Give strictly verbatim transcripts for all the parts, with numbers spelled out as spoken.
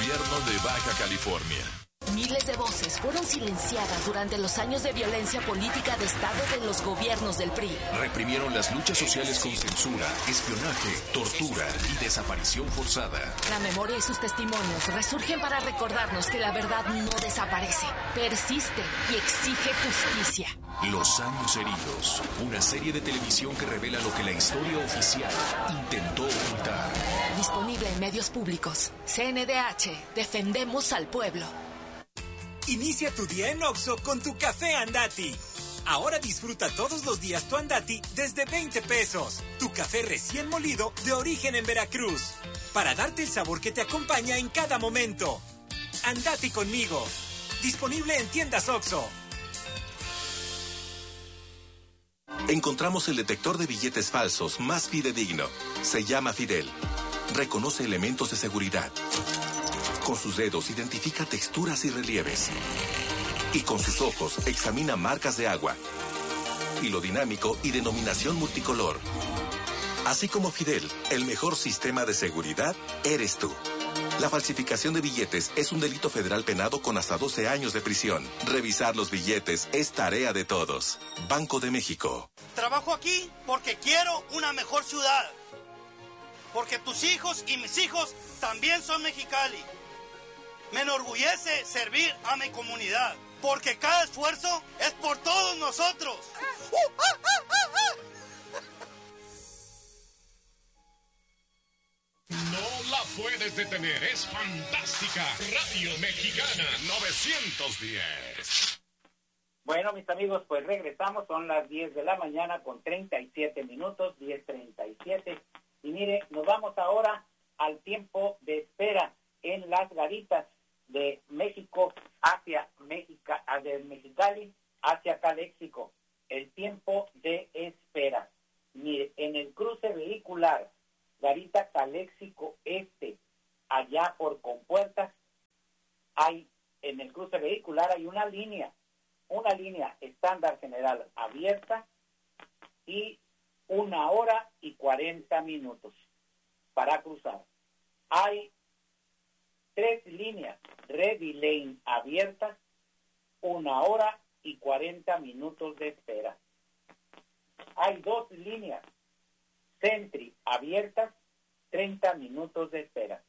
Gobierno de Baja California. Miles de voces fueron silenciadas durante los años de violencia política de Estado de los gobiernos del P R I. Reprimieron las luchas sociales con censura, espionaje, tortura y desaparición forzada. La memoria y sus testimonios resurgen para recordarnos que la verdad no desaparece, persiste y exige justicia. Los años heridos, una serie de televisión que revela lo que la historia oficial intentó ocultar. Disponible en medios públicos. C N D H, defendemos al pueblo. Inicia tu día en Oxxo con tu café Andati. Ahora disfruta todos los días tu Andati desde veinte pesos. Tu café recién molido de origen en Veracruz. Para darte el sabor que te acompaña en cada momento. Andati conmigo. Disponible en tiendas Oxxo. Encontramos el detector de billetes falsos más fidedigno. Se llama Fidel. Reconoce elementos de seguridad. Con sus dedos identifica texturas y relieves. Y con sus ojos examina marcas de agua. Hilo dinámico y denominación multicolor. Así como Fidel, el mejor sistema de seguridad eres tú. La falsificación de billetes es un delito federal penado con hasta doce años de prisión. Revisar los billetes es tarea de todos. Banco de México. Trabajo aquí porque quiero una mejor ciudad. Porque tus hijos y mis hijos también son Mexicali. Me enorgullece servir a mi comunidad, porque cada esfuerzo es por todos nosotros. No la puedes detener, es fantástica. Radio Mexicana novecientos diez. Bueno, mis amigos, pues regresamos, son las diez de la mañana con treinta y siete minutos, diez treinta y siete. Y mire, nos vamos ahora al tiempo de espera en las garitas de México hacia México, de Mexicali hacia Caléxico. El tiempo de espera. Mire, en el cruce vehicular Garita Caléxico Este, allá por Compuertas, hay, en el cruce vehicular hay una línea, una línea estándar general abierta y una hora y cuarenta minutos para cruzar. Hay tres líneas Ready Lane abiertas, una hora y cuarenta minutos de espera. Hay dos líneas Sentry abiertas, treinta minutos de espera.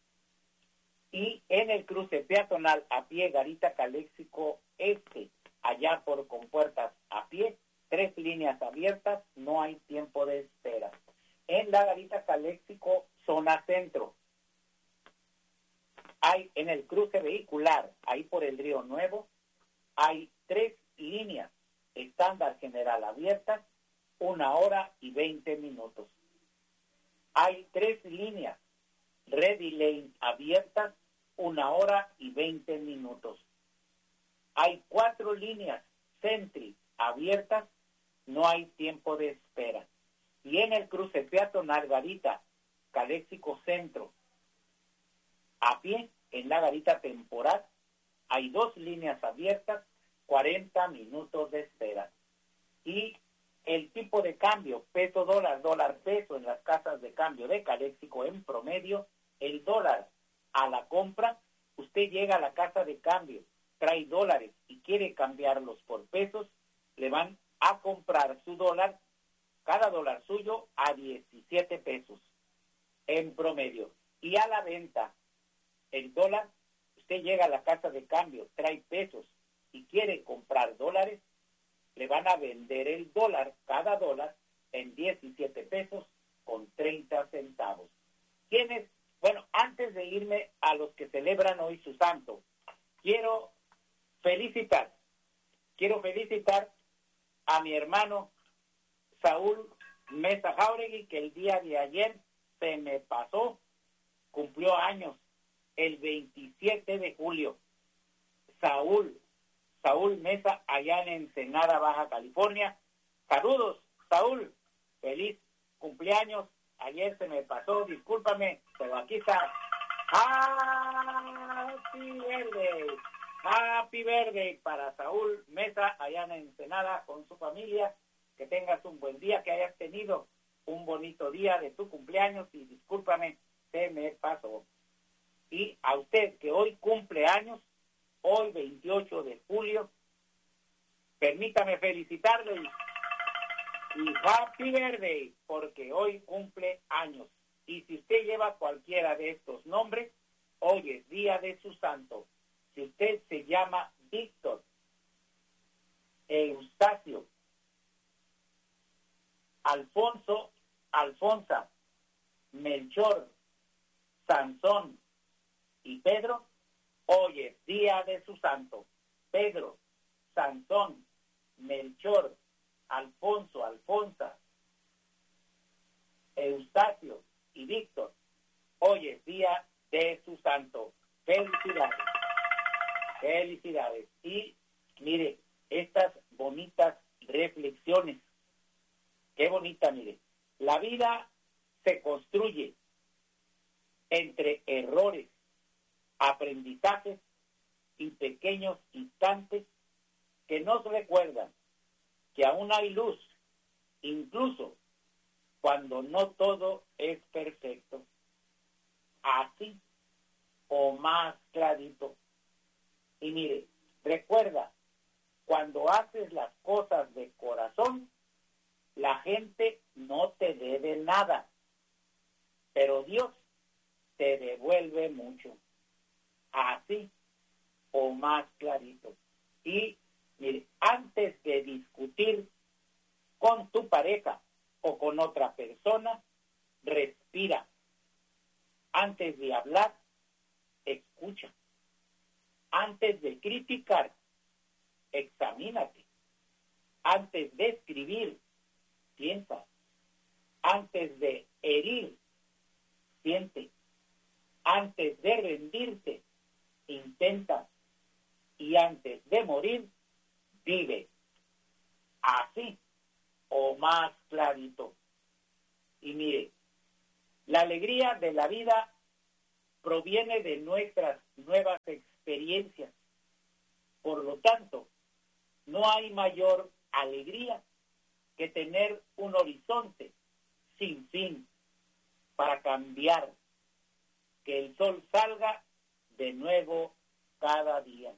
Y en el cruce peatonal a pie Garita Caléxico Este, allá por Compuertas a pie, tres líneas abiertas, no hay tiempo de espera. En la Garita Caléxico zona centro, hay en el cruce vehicular, ahí por el Río Nuevo, hay tres líneas estándar general abiertas, una hora y veinte minutos. Hay tres líneas Ready Lane abiertas, una hora y veinte minutos. Hay cuatro líneas Sentry abiertas, no hay tiempo de espera. Y en el cruce peatonal Garita Caléxico Centro, a pie, en la garita temporal, hay dos líneas abiertas, cuarenta minutos de espera. Y el tipo de cambio, peso dólar, dólar peso en las casas de cambio de Caléxico en promedio, el dólar a la compra, usted llega a la casa de cambio, trae dólares y quiere cambiarlos por pesos, le van a comprar su dólar, cada dólar suyo, a diecisiete pesos en promedio. Y a la venta, el dólar, usted llega a la casa de cambio, trae pesos y quiere comprar dólares, le van a vender el dólar, cada dólar, en diecisiete pesos con treinta centavos. ¿Quiénes? Bueno, antes de irme a los que celebran hoy su santo, quiero felicitar, quiero felicitar a mi hermano Saúl Mesa Jauregui, que el día de ayer se me pasó, cumplió años, el veintisiete de julio. Saúl, Saúl Mesa, allá en Ensenada, Baja California. Saludos, Saúl, feliz cumpleaños. Ayer se me pasó, discúlpame, pero aquí está. Happy Birthday, Happy Birthday para Saúl Mesa, allá en Ensenada, con su familia. Que tengas un buen día, que hayas tenido un bonito día de tu cumpleaños y discúlpame, se me pasó. Y a usted que hoy cumple años, hoy veintiocho de julio, permítame felicitarle y, y Happy Birthday, porque hoy cumple años. Y si usted lleva cualquiera de estos nombres, hoy es día de su santo. Si usted se llama Víctor, Eustacio, Alfonso, Alfonsa, Melchor, Sansón y Pedro, hoy es día de su santo. Pedro, Sansón, Melchor, Alfonso, Alfonsa, Eustacio y Víctor, hoy es día de su santo. Felicidades. Felicidades. Y mire, estas bonitas reflexiones. Qué bonita, mire. La vida se construye entre errores, aprendizajes y pequeños instantes que nos recuerdan que aún hay luz, incluso cuando no todo es perfecto. Así o más clarito. Y mire, recuerda, cuando haces las cosas de corazón, la gente no te debe nada, pero Dios te devuelve mucho. Así o más clarito. Y mire, antes de discutir con tu pareja o con otra persona, respira. Antes de hablar, escucha. Antes de criticar, examínate. Antes de escribir, piensa. Antes de herir, siente. Antes de rendirte, intenta. Y antes de morir, vive. Así o más clarito. Y mire, la alegría de la vida proviene de nuestras nuevas experiencias. Por lo tanto, no hay mayor alegría que tener un horizonte sin fin para cambiar, que el sol salga de nuevo cada día.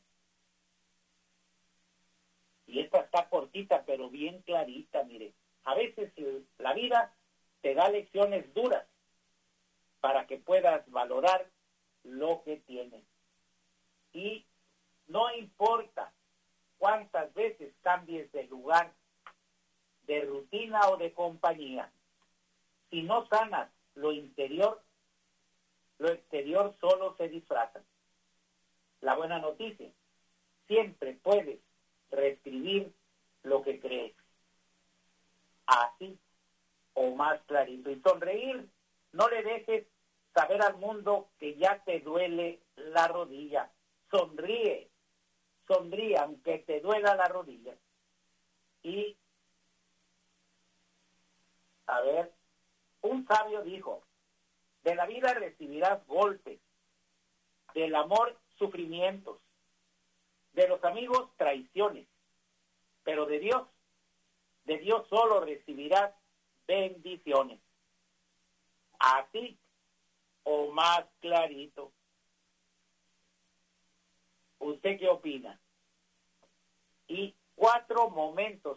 Y esta está cortita, pero bien clarita, mire. A veces la vida te da lecciones duras para que puedas valorar lo que tienes. Y no importa cuántas veces cambies de lugar, de rutina o de compañía, si no sanas lo interior, lo exterior solo se disfraza. La buena noticia, siempre puedes reescribir lo que crees. Así o más clarito. Y sonreír, no le dejes saber al mundo que ya te duele la rodilla. Sonríe, sonríe aunque te duela la rodilla. Y, a ver, un sabio dijo, de la vida recibirás golpes, del amor sufrimientos, de los amigos traiciones, pero de Dios, de Dios solo recibirás bendiciones. Así o más clarito. ¿Usted qué opina? Y cuatro momentos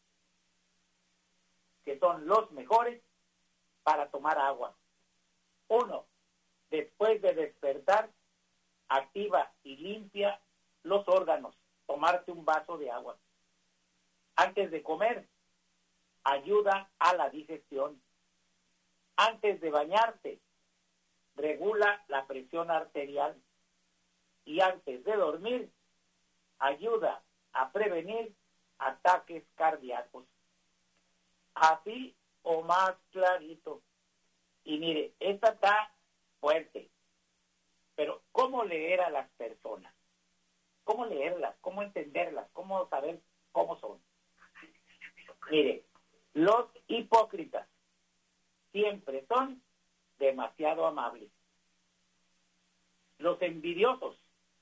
que son los mejores para tomar agua. Uno, después de despertar, activa y limpia los órganos, tomarte un vaso de agua. Antes de comer, ayuda a la digestión. Antes de bañarte, regula la presión arterial. Y antes de dormir, ayuda a prevenir ataques cardíacos. Así o más clarito. Y mire, esta está fuerte. Pero ¿cómo leer a las personas? ¿Cómo leerlas? ¿Cómo entenderlas? ¿Cómo saber cómo son? Mire, los hipócritas siempre son demasiado amables. Los envidiosos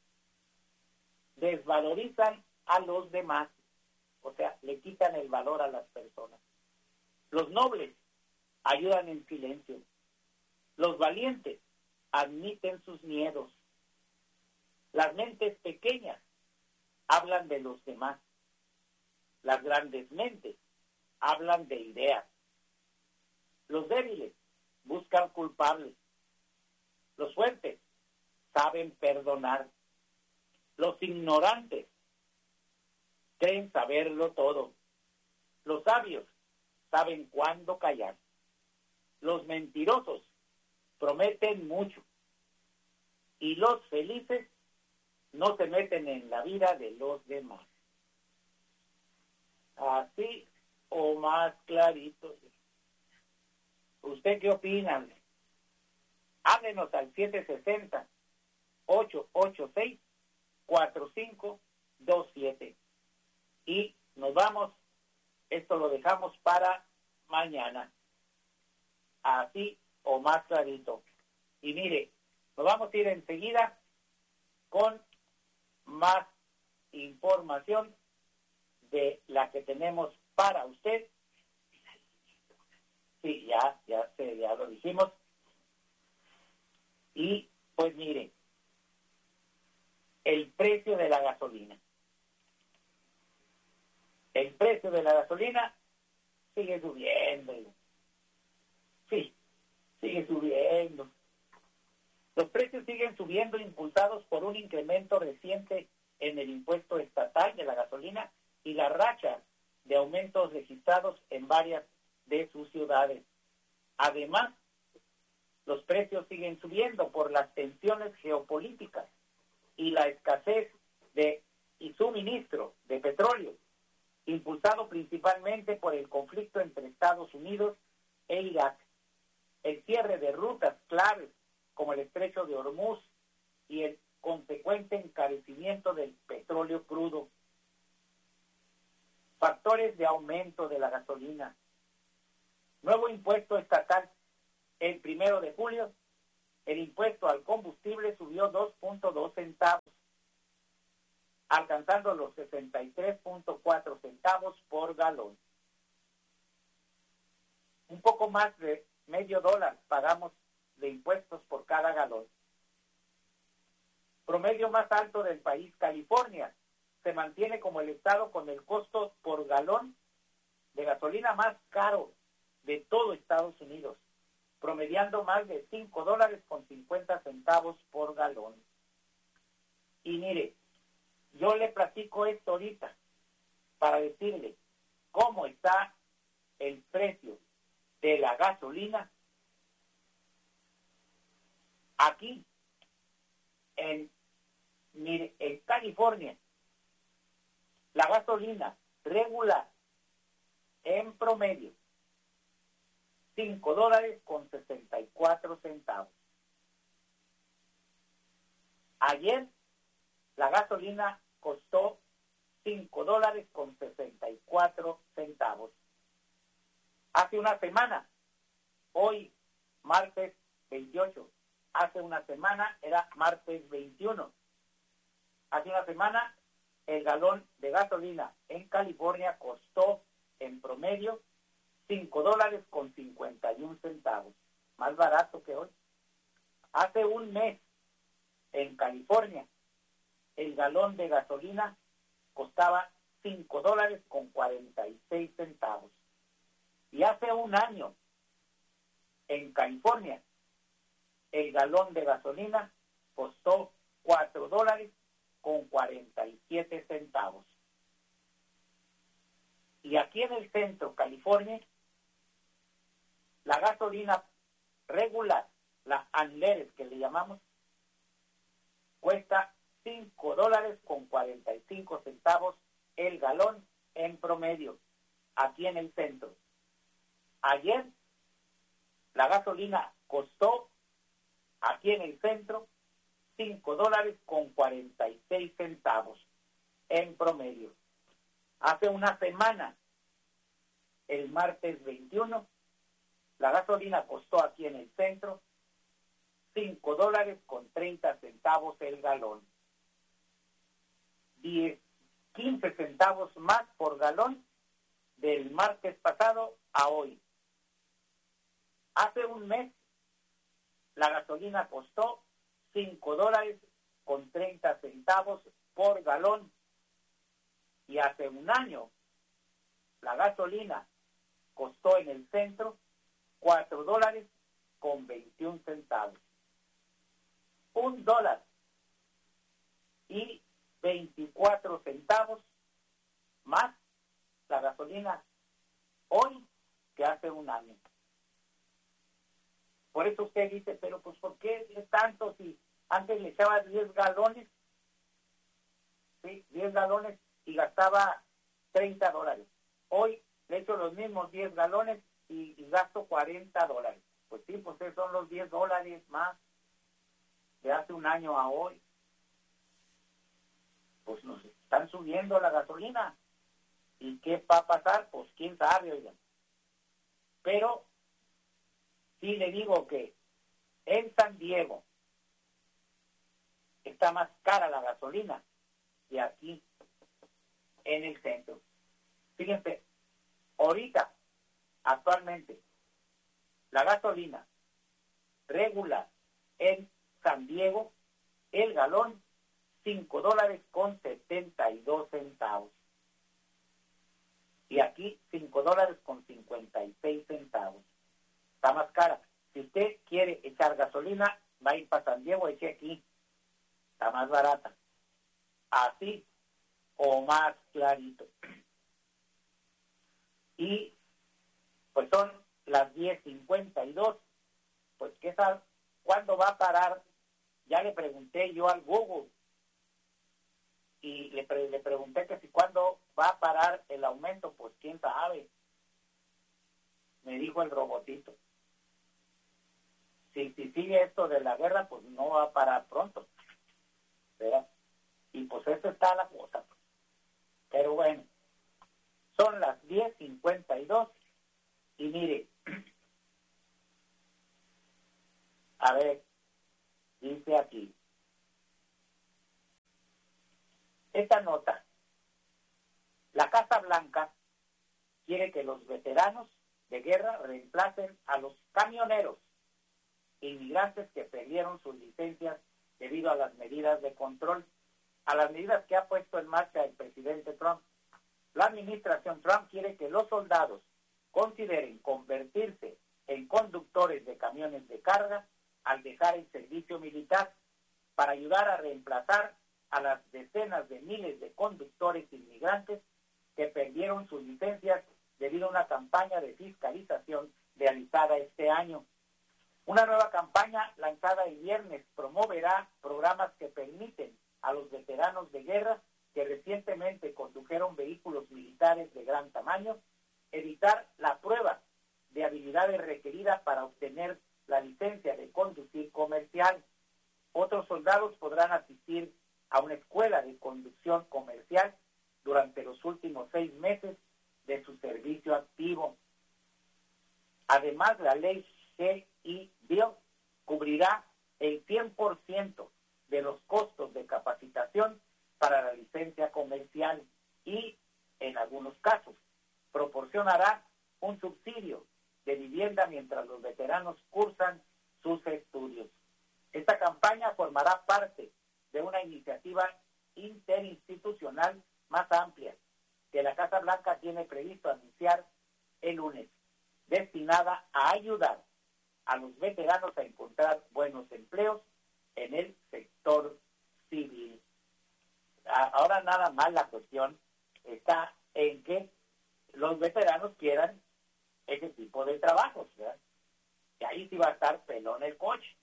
desvalorizan a los demás, o sea, le quitan el valor a las personas. Los nobles ayudan en silencio. Los valientes admiten sus miedos. Las mentes pequeñas hablan de los demás. Las grandes mentes hablan de ideas. Los débiles buscan culpables. Los fuertes saben perdonar. Los ignorantes creen saberlo todo. Los sabios saben cuándo callar. Los mentirosos prometen mucho. Y los felices no se meten en la vida de los demás. Así o más clarito. ¿Usted qué opina? Háblenos al siete seis cero, ocho ocho seis, cuatro cinco dos siete. Y nos vamos. Esto lo dejamos para mañana. Así o más clarito. Y mire, nos vamos a ir enseguida con más información de la que tenemos para usted. Sí, ya, ya, sé, ya lo dijimos. Y pues mire, el precio de la gasolina. El precio de la gasolina sigue subiendo. Sí, sigue subiendo. Los precios siguen subiendo impulsados por un incremento reciente en el impuesto estatal de la gasolina y la racha de aumentos registrados en varias de sus ciudades. Además, los precios siguen subiendo por las tensiones geopolíticas y la escasez de y suministro de petróleo, impulsado principalmente por el conflicto entre Estados Unidos e Irak, el cierre de rutas claves como el estrecho de Hormuz y el consecuente encarecimiento del petróleo crudo. Factores de aumento de la gasolina. Nuevo impuesto estatal. El primero de julio, el impuesto al combustible subió dos punto dos centavos, alcanzando los sesenta y tres punto cuatro centavos por galón. Un poco más de medio dólar pagamos de impuestos por cada galón. Promedio más alto del país, California, se mantiene como el estado con el costo por galón de gasolina más caro de todo Estados Unidos, promediando más de cinco dólares con cincuenta centavos por galón. Y mire, yo le platico esto ahorita para decirle cómo está el precio de la gasolina aquí en, mire, en California. La gasolina regular en promedio cinco dólares con sesenta y cuatro centavos. Ayer la gasolina costó cinco dólares con sesenta y cuatro centavos. Hace una semana, hoy martes veintiocho, hace una semana era martes veintiuno. Hace una semana el galón de gasolina en California costó en promedio cinco dólares con cincuenta y un centavos, más barato que hoy. Hace un mes, en California, el galón de gasolina costaba cinco dólares con cuarenta y seis centavos. Y hace un año, en California, el galón de gasolina costó cuatro dólares con cuarenta y siete centavos. Y aquí en el centro, California, la gasolina regular, la Anleres que le llamamos, cuesta cinco dólares con cuarenta y cinco centavos el galón en promedio, aquí en el centro. Ayer la gasolina costó aquí en el centro cinco dólares con cuarenta y seis centavos en promedio. Hace una semana, el martes veintiuno, la gasolina costó aquí en el centro cinco dólares con treinta centavos el galón. diez, quince centavos más por galón del martes pasado a hoy. Hace un mes, la gasolina costó cinco dólares con treinta centavos por galón. Y hace un año, la gasolina costó en el centro cuatro dólares con veintiún centavos. Un dólar y veinticuatro centavos más la gasolina hoy que hace un año. Por eso usted dice, pero pues ¿por qué es tanto si antes le echaba diez galones? Sí, diez galones y gastaba treinta dólares. Hoy le echo los mismos diez galones y, y gasto cuarenta dólares. Pues sí, pues esos son los diez dólares más de hace un año a hoy. Pues nos están subiendo la gasolina. ¿Y qué va a pasar? Pues quién sabe, oigan. Pero sí le digo que en San Diego está más cara la gasolina que aquí en el centro. Fíjense, ahorita, actualmente, la gasolina regular en San Diego, el galón, cinco dólares con setenta y dos centavos. Y aquí, cinco dólares con cincuenta y seis centavos. Está más cara. Si usted quiere echar gasolina, va a ir para San Diego, eche aquí. Está más barata. Así o más clarito. Y pues son las diez cincuenta y dos. Pues ¿qué sabe? ¿Cuándo va a parar? Ya le pregunté yo al Google. Y le, pre- le pregunté que si cuándo va a parar el aumento, pues quién sabe. Me dijo el robotito. Si, si sigue esto de la guerra, pues no va a parar pronto. ¿Verdad? Y pues eso está la cosa. Pero bueno, son las diez cincuenta y dos y mire, a ver, dice aquí, esta nota, la Casa Blanca quiere que los veteranos de guerra reemplacen a los camioneros inmigrantes que perdieron sus licencias debido a las medidas de control, a las medidas que ha puesto en marcha el presidente Trump. La administración Trump quiere que los soldados consideren convertirse en conductores de camiones de carga al dejar el servicio militar para ayudar a reemplazar a las decenas de miles de conductores inmigrantes que perdieron sus licencias debido a una campaña de fiscalización realizada este año. Una nueva campaña lanzada el viernes promoverá programas que permiten a los veteranos de guerra que recientemente condujeron vehículos militares de gran tamaño evitar la prueba de habilidades requeridas para obtener la licencia de conducir comercial. Otros soldados podrán asistir a una escuela de conducción comercial durante los últimos seis meses de su servicio activo. Además, la ley G I Bill cubrirá el cien por ciento de los costos de capacitación para la licencia comercial y, en algunos casos, proporcionará un subsidio de vivienda mientras los veteranos cursan sus estudios. Esta campaña formará parte de una iniciativa interinstitucional más amplia que la Casa Blanca tiene previsto anunciar el lunes, destinada a ayudar a los veteranos a encontrar buenos empleos en el sector civil. Ahora nada más la cuestión está en que los veteranos quieran ese tipo de trabajos, ¿verdad? Y ahí sí va a estar pelón el coche.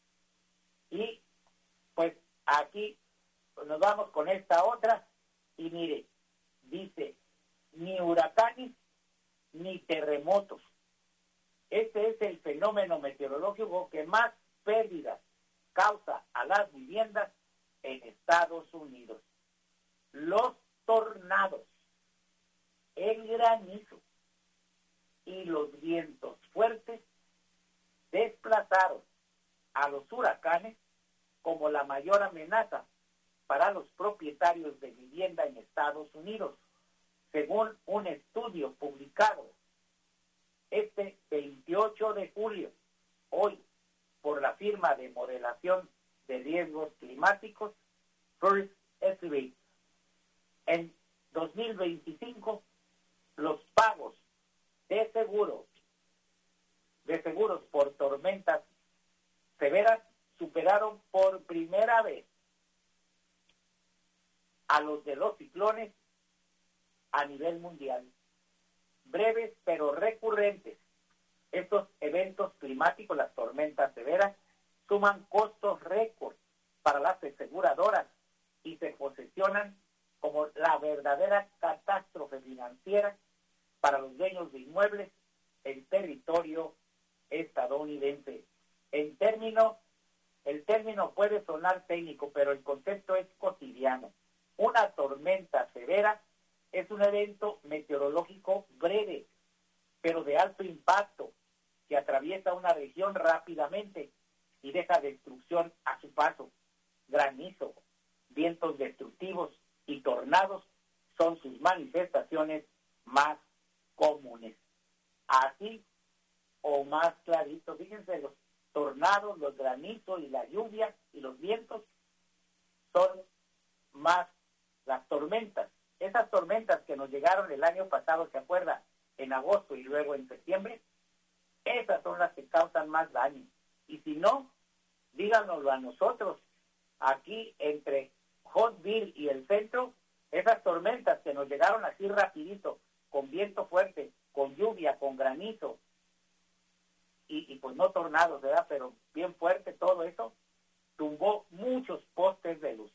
Y pues aquí nos vamos con esta otra y mire, dice, ni huracanes ni terremotos. Este es el fenómeno meteorológico que más pérdidas causa a las viviendas en Estados Unidos. Los tornados, el granizo y los vientos fuertes desplazaron a los huracanes como la mayor amenaza para los propietarios de vivienda en Estados Unidos, según un estudio publicado este veintiocho de julio, hoy, por la firma de modelación de riesgos climáticos First Estimate. En dos mil veinticinco, los pagos de seguros, de seguros por tormentas severas superaron por primera vez a los de los ciclones a nivel mundial. Breves pero recurrentes, estos eventos climáticos, las tormentas severas, suman costos récord para las aseguradoras y se posicionan como la verdadera catástrofe financiera para los dueños de inmuebles en territorio estadounidense. En términos, el término puede sonar técnico, pero el concepto es cotidiano. Una tormenta severa es un evento meteorológico breve, pero de alto impacto, que atraviesa una región rápidamente y deja destrucción a su paso. Granizo, vientos destructivos y tornados son sus manifestaciones más comunes. Así o más clarito, fíjense, los tornados, los granizos y la lluvia y los vientos son más las tormentas. Esas tormentas que nos llegaron el año pasado, ¿se acuerdan? En agosto y luego en septiembre, esas son las que causan más daño. Y si no, díganoslo a nosotros, aquí entre Hotville y el centro, esas tormentas que nos llegaron así rapidito, con viento fuerte, con lluvia, con granizo, y, y pues no tornados, ¿verdad? Pero bien fuerte todo eso, tumbó muchos postes de luz.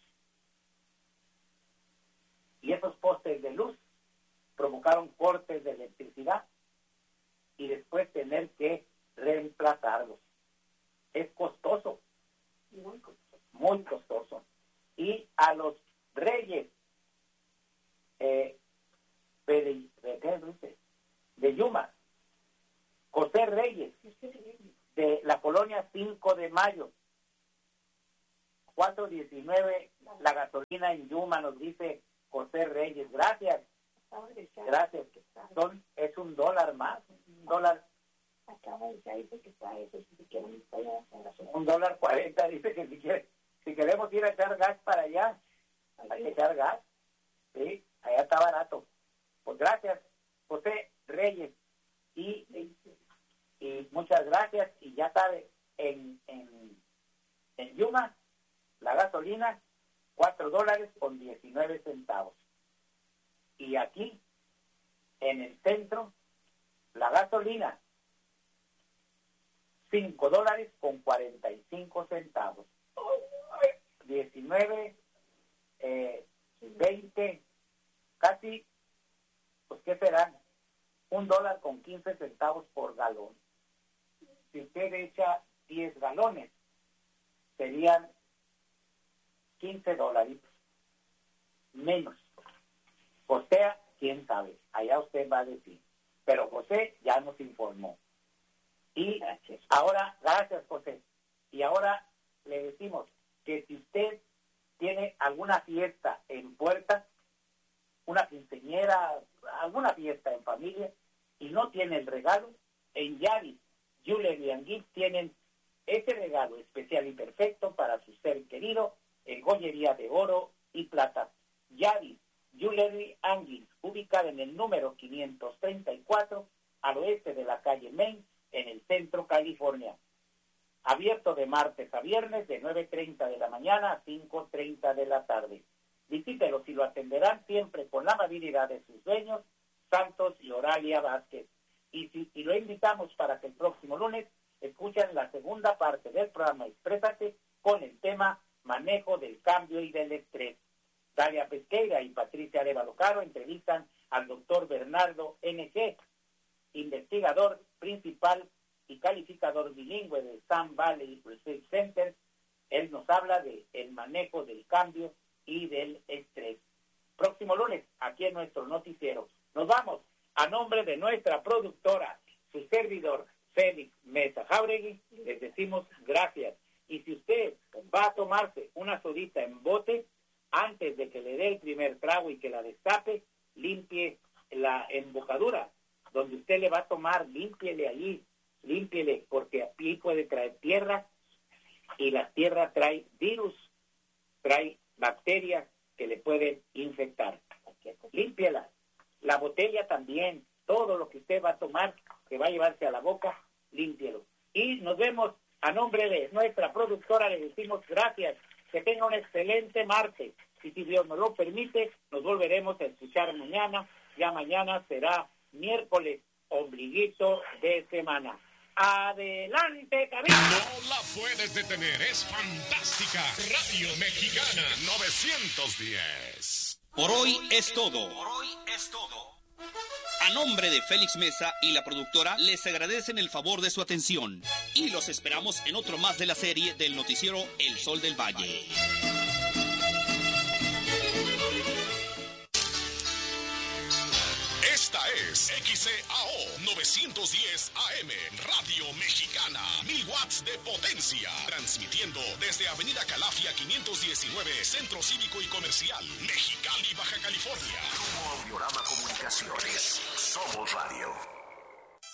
Y esos postes de luz provocaron cortes de electricidad y después tener que reemplazarlos. Es costoso, muy costoso, muy costoso. Y a los reyes eh, de, de, de Yuma, José Reyes, de la colonia cinco de mayo, cuatro diecinueve, la gasolina en Yuma, nos dice José Reyes. Gracias. Gracias. Son, es un dólar más, un dólar. Acaba de decir que está eso, si quieren un dólar cuarenta, dice que si quiere, si queremos ir a echar gas para allá, hay que echar gas, sí, allá está barato. Pues gracias, José Reyes, y, y muchas gracias, y ya sabe, en, en, en Yuma, la gasolina, cuatro dólares con diecinueve centavos. Y aquí, en el centro, la gasolina, cinco dólares con cuarenta y cinco centavos. diecinueve, eh, veinte, casi, pues ¿qué serán? Un dólar con quince centavos por galón. Si usted echa diez galones, serían quince dólares menos. O sea, quién sabe, allá usted va a decir. Pero José ya nos informó. Y gracias. Ahora, gracias José, y ahora le decimos que si usted tiene alguna fiesta en puerta, una quinceañera, alguna fiesta en familia, y no tiene el regalo, en Yaris Jewelry and Gift tienen ese regalo especial y perfecto para su ser querido en joyería de oro y plata. Yaris Jewelry and Gift, ubicada en el número quinientos treinta y cuatro, al oeste de la calle Main, en el centro, California. Abierto de martes a viernes de nueve treinta de la mañana a cinco treinta de la tarde. Visítelos y lo atenderán siempre con la amabilidad de sus dueños, Santos y Oralia Vázquez. Y, si, y lo invitamos para que el próximo lunes escuchen la segunda parte del programa Exprésate con el tema Manejo del Cambio y del Estrés. Dalia Pesqueira y Patricia Arevalo Caro entrevistan al doctor Bernardo N G, investigador principal y calificador bilingüe del Sun Valley Research Center. Él nos habla de el manejo del cambio y del estrés. Próximo lunes, aquí en nuestro noticiero. Nos vamos. A nombre de nuestra productora, su servidor, Félix Mesa Jauregui, les decimos gracias. Y si usted va a tomarse una sodita en bote, antes de que le dé el primer trago y que la destape, limpie la embocadura donde usted le va a tomar, límpiele allí, límpiele, porque aquí puede traer tierra y la tierra trae virus, trae bacterias que le pueden infectar. Límpiela. La botella también, todo lo que usted va a tomar, que va a llevarse a la boca, límpielo. Y nos vemos a nombre de nuestra productora, le decimos gracias, que tenga un excelente martes. Y si Dios nos lo permite, nos volveremos a escuchar mañana. Ya mañana será miércoles, ombliguito de semana. ¡Adelante, cabina! No la puedes detener, es fantástica. Radio Mexicana novecientos diez. Por hoy es todo. Por hoy es todo. A nombre de Félix Mesa y la productora, les agradecen el favor de su atención. Y los esperamos en otro más de la serie del noticiero El Sol del Valle. Esta es X E A O novecientos diez A M, Radio Mexicana, mil watts de potencia, transmitiendo desde Avenida Calafia quinientos diecinueve, Centro Cívico y Comercial, Mexicali, Baja California. Grupo Audiorama Comunicaciones, somos radio.